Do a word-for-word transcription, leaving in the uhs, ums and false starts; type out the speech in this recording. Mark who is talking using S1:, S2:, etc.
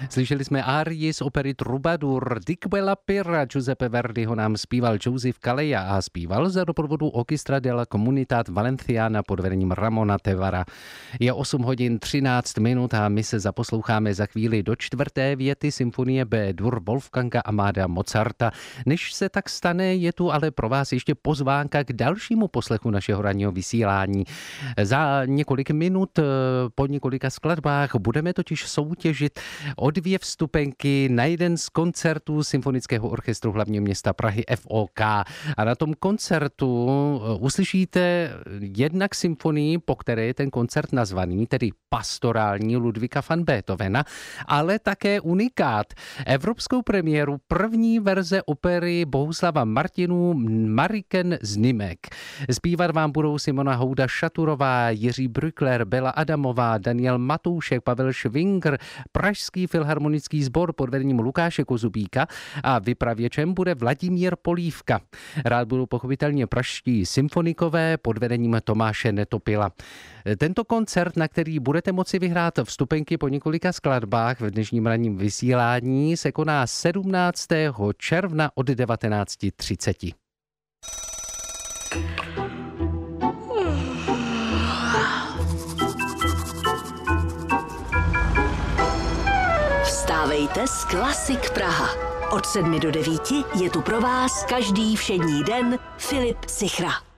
S1: Slyšeli jsme árii z opery Troubadour. Di quella pera Giuseppe Verdiho nám zpíval Joseph Calleja a zpíval za doprovodu Orchestra della Comunitat Valenciana pod vedením Ramona Tevara. Je osm hodin třináct minut a my se zaposloucháme za chvíli do čtvrté věty symfonie B-dur Wolfganga Amadea Mozarta. Než se tak stane, je tu ale pro vás ještě pozvánka k dalšímu poslechu našeho ranního vysílání. Za několik minut po několika skladbách budeme totiž soutěžit o dvě vstupenky na jeden z koncertů Symfonického orchestru hlavního města Prahy F O K. A na tom koncertu uslyšíte jednak symfonii, po které je ten koncert nazvaný, tedy pastorální Ludvíka van Beethovena, ale také unikát. Evropskou premiéru první verze opery Bohuslava Martinů Mariken Znimek. Zpívat vám budou Simona Houda Šaturová, Jiří Brückler, Bela Adamová, Daniel Matoušek, Pavel Švinger, Pražský filharmonický sbor pod vedením Lukáše Kozubíka a vypravěčem bude Vladimír Polívka. Rád budou pochopitelně pražští symfonikové pod vedením Tomáše Netopila. Tento koncert, na který budete moci vyhrát vstupenky po několika skladbách v dnešním ranním vysílání, se koná sedmnáctého června od devatenáct třicet.
S2: Vstávejte s Klasik Praha. Od sedmi do devíti je tu pro vás každý všední den Filip Sichra.